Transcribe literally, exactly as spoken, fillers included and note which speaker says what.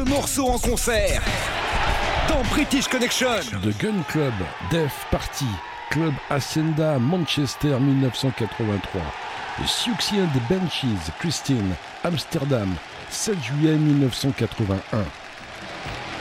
Speaker 1: morceaux en concert dans British Connection.
Speaker 2: The Gun Club, Death Party, Club Hacienda, Manchester dix-neuf cent quatre-vingt-trois. Siouxsie and the Banshees, Christine, Amsterdam, sept juillet dix-neuf cent quatre-vingt-un.